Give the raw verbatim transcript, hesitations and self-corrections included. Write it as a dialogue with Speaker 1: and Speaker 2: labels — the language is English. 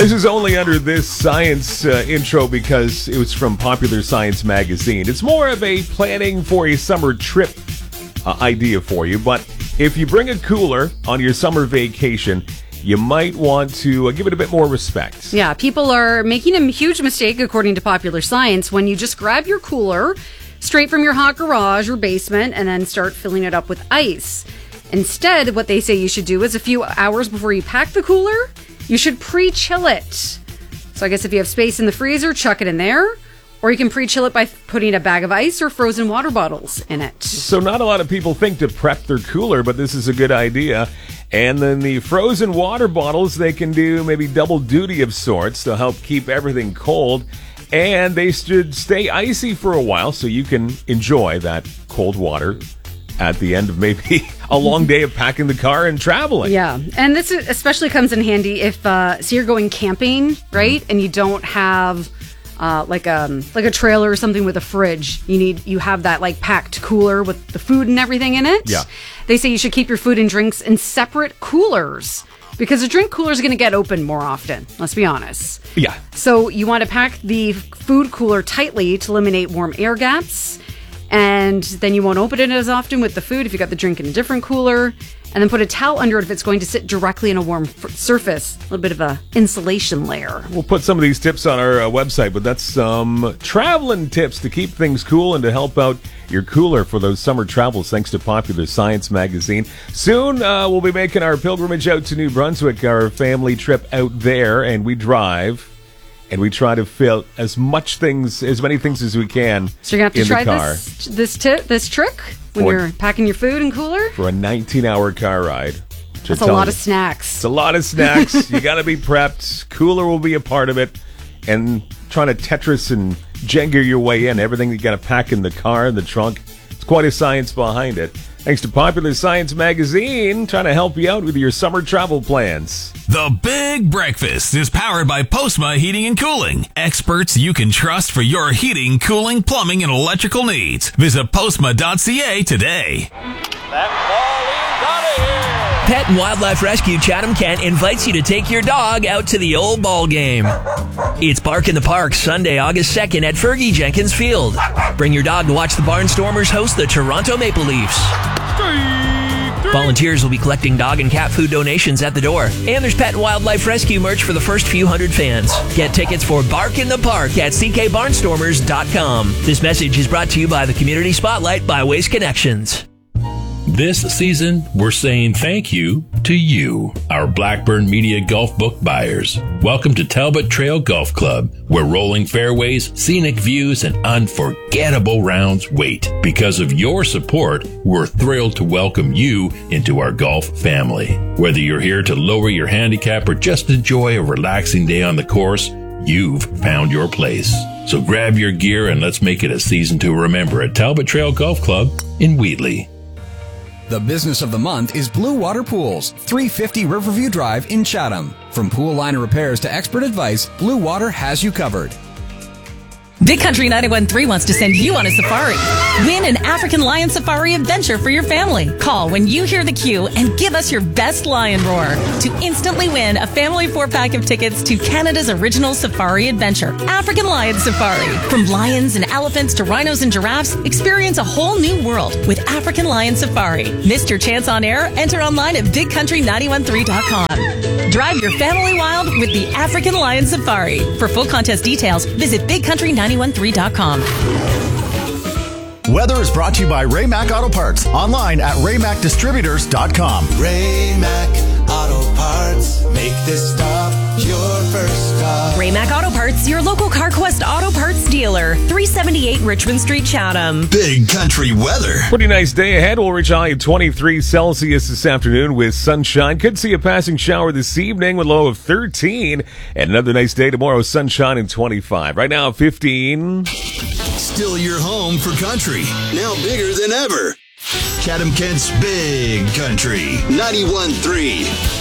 Speaker 1: This is only under this science uh, intro because it was from Popular Science magazine. It's more of a planning for a summer trip uh, idea for you, but if you bring a cooler on your summer vacation, you might want to uh, give it a bit more respect.
Speaker 2: Yeah, people are making a huge mistake, according to Popular Science, when you just grab your cooler straight from your hot garage or basement and then start filling it up with ice. Instead, what they say you should do is a few hours before you pack the cooler, you should pre-chill it. So I guess if you have space in the freezer, chuck it in there. Or you can pre-chill it by putting a bag of ice or frozen water bottles in it.
Speaker 1: So not a lot of people think to prep their cooler, but this is a good idea. And then the frozen water bottles, they can do maybe double duty of sorts to help keep everything cold. And they should stay icy for a while so you can enjoy that cold water at the end of maybe a long day of packing the car and traveling.
Speaker 2: Yeah, and this especially comes in handy if, uh, so you're going camping, right? And you don't have uh, like a like a trailer or something with a fridge. You need you have that like packed cooler with the food and everything in it.
Speaker 1: Yeah.
Speaker 2: They say you should keep your food and drinks in separate coolers because the drink cooler is going to get open more often. Let's be honest.
Speaker 1: Yeah.
Speaker 2: So you want to pack the food cooler tightly to eliminate warm air gaps. And then you won't open it as often with the food if you got the drink in a different cooler. And then put a towel under it if it's going to sit directly in a warm f- surface. A little bit of a insulation layer.
Speaker 1: We'll put some of these tips on our uh, website, but that's some traveling tips to keep things cool and to help out your cooler for those summer travels, thanks to Popular Science magazine. Soon, uh, we'll be making our pilgrimage out to New Brunswick, our family trip out there, and we drive. And we try to fit as much things, as many things as we can.
Speaker 2: So you're gonna have to
Speaker 1: in
Speaker 2: try
Speaker 1: the car
Speaker 2: this this tip this trick when
Speaker 1: For-
Speaker 2: you're packing your food and cooler.
Speaker 1: for a nineteen-hour car ride.
Speaker 2: That's a lot of snacks.
Speaker 1: It's a lot of snacks. You got to be prepped. Cooler will be a part of it, and trying to Tetris and Jenga your way in. Everything you got to pack in the car and the trunk. It's quite a science behind it. Thanks to Popular Science magazine, trying to help you out with your summer travel plans.
Speaker 3: The Big Breakfast is powered by Postma Heating and Cooling. Experts you can trust for your heating, cooling, plumbing, and electrical needs. Visit postma dot c a today.
Speaker 4: That ball is out of here.
Speaker 5: Pet and Wildlife Rescue Chatham-Kent invites you to take your dog out to the old ball game. It's Bark in the Park, Sunday, August second at Fergie Jenkins Field. Bring your dog to watch the Barnstormers host the Toronto Maple Leafs. Volunteers will be collecting dog and cat food donations at the door. And there's Pet and Wildlife Rescue merch for the first few hundred fans. Get tickets for Bark in the Park at c k barnstormers dot com. This message is brought to you by the Community Spotlight by Waste Connections.
Speaker 6: This season, we're saying thank you to you, our Blackburn Media Golf book buyers. Welcome to Talbot Trail Golf Club, where rolling fairways, scenic views, and unforgettable rounds wait. Because of your support, we're thrilled to welcome you into our golf family. Whether you're here to lower your handicap or just enjoy a relaxing day on the course, you've found your place. So grab your gear and let's make it a season to remember at Talbot Trail Golf Club in Wheatley.
Speaker 7: The business of the month is Blue Water Pools, three fifty Riverview Drive in Chatham. From pool liner repairs to expert advice, Blue Water has you covered.
Speaker 8: Big Country ninety-one point three wants to send you on a safari. Win an African lion safari adventure for your family. Call when you hear the cue and give us your best lion roar to instantly win a family four-pack of tickets to Canada's original safari adventure, African Lion Safari. From lions and elephants to rhinos and giraffes, experience a whole new world with African Lion Safari. Missed your chance on air? Enter online at big country nine one three dot com. Drive your family wild with the African Lion Safari. For full contest details, visit big country nine one three dot com.
Speaker 9: Weather is brought to you by Ray Mac Auto Parts. Online at ray mac distributors dot com.
Speaker 10: Ray Mac Auto Parts. Make this stop your first stop.
Speaker 11: Ray Mac Auto Parts, your local CarQuest Auto Parts dealer. three seventy-eight Richmond Street, Chatham.
Speaker 9: Big Country weather.
Speaker 1: Pretty nice day ahead. We'll reach a high of twenty-three Celsius this afternoon with sunshine. Could see a passing shower this evening with a low of thirteen. And another nice day tomorrow, sunshine and twenty-five. Right now, fifteen.
Speaker 9: Still your home for country. Now bigger than ever. Chatham-Kent's Big Country. ninety-one point three.